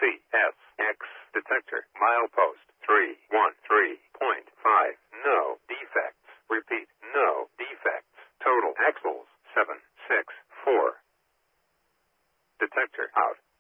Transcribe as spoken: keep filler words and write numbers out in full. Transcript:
C S X detector. Milepost three one three point five. No defects. Repeat, no defects. Total axles seven six four. Detector out.